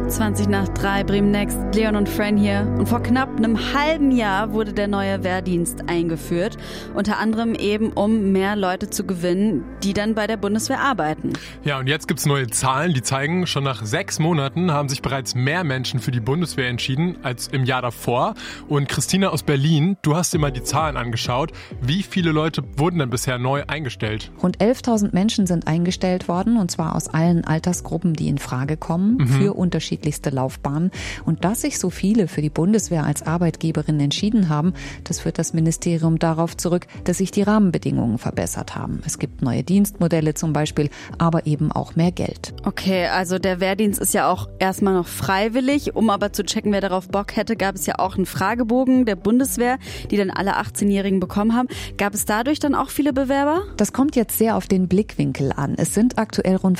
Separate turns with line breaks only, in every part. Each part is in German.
20:20, Bremen Next, Leon und Fran hier. Und vor knapp einem halben Jahr wurde der neue Wehrdienst eingeführt. Unter anderem eben, um mehr Leute zu gewinnen, die dann bei der Bundeswehr arbeiten.
Ja, und jetzt gibt's neue Zahlen, die zeigen, schon nach 6 Monaten haben sich bereits mehr Menschen für die Bundeswehr entschieden als im Jahr davor. Und Christina aus Berlin, du hast dir mal die Zahlen angeschaut. Wie viele Leute wurden denn bisher neu eingestellt?
Rund 11.000 Menschen sind eingestellt worden, und zwar aus allen Altersgruppen, die in Frage kommen, für unterschiedlichste Laufbahnen. Und dass sich so viele für die Bundeswehr als Arbeitgeberin entschieden haben, das führt das Ministerium darauf zurück, dass sich die Rahmenbedingungen verbessert haben. Es gibt neue Dienstmodelle zum Beispiel, aber eben auch mehr Geld.
Okay, also der Wehrdienst ist ja auch erstmal noch freiwillig. Um aber zu checken, wer darauf Bock hätte, gab es ja auch einen Fragebogen der Bundeswehr, die dann alle 18-Jährigen bekommen haben. Gab es dadurch dann auch viele Bewerber?
Das kommt jetzt sehr auf den Blickwinkel an. Es sind aktuell rund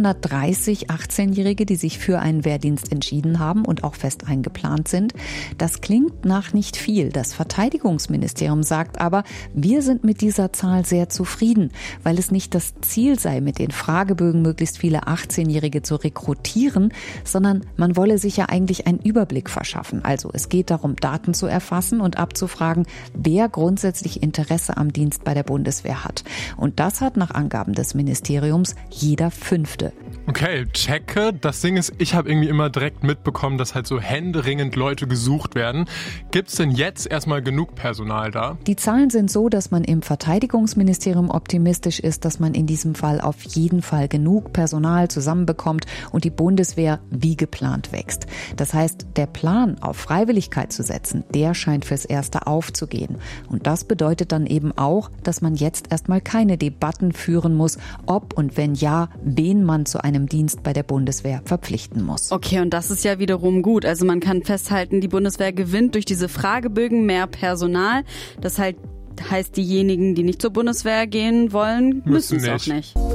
530 18-Jährige, die sich für einen Wehrdienst entschieden haben und auch fest eingeplant sind. Das klingt nach nicht viel. Das Verteidigungsministerium sagt aber, wir sind mit dieser Zahl sehr zufrieden, weil es nicht das Ziel sei, mit den Fragebögen möglichst viele 18-Jährige zu rekrutieren, sondern man wolle sich ja eigentlich einen Überblick verschaffen. Also es geht darum, Daten zu erfassen und abzufragen, wer grundsätzlich Interesse am Dienst bei der Bundeswehr hat. Und das hat nach Angaben des Ministeriums jeder Fünfte.
Okay, checke. Das Ding ist, ich habe irgendwie immer direkt mitbekommen, dass halt so händeringend Leute gesucht werden. Gibt's denn jetzt erstmal genug Personal da?
Die Zahlen sind so, dass man im Verteidigungsministerium optimistisch ist, dass man in diesem Fall auf jeden Fall genug Personal zusammenbekommt und die Bundeswehr wie geplant wächst. Das heißt, der Plan, auf Freiwilligkeit zu setzen, der scheint fürs Erste aufzugehen. Und das bedeutet dann eben auch, dass man jetzt erstmal keine Debatten führen muss, ob und wenn ja, wen man zu einem Dienst bei der Bundeswehr verpflichten muss.
Okay, und das ist ja wiederum gut. Also man kann festhalten, die Bundeswehr gewinnt durch diese Fragebögen mehr Personal. Das heißt, diejenigen, die nicht zur Bundeswehr gehen wollen, müssen es auch nicht.